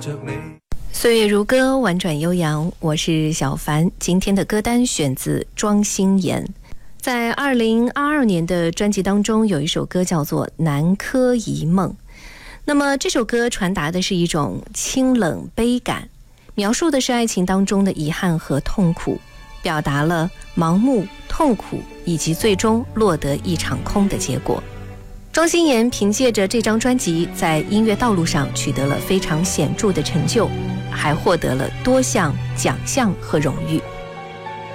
着你。 岁月如歌，婉转悠扬，我是小凡。今天的歌单选自庄心妍，在2022年的专辑当中有一首歌叫做《南柯一梦》。那么这首歌传达的是一种清冷悲感，描述的是爱情当中的遗憾和痛苦，表达了盲目、痛苦以及最终落得一场空的结果。庄心妍凭借着这张专辑在音乐道路上取得了非常显著的成就，还获得了多项奖项和荣誉。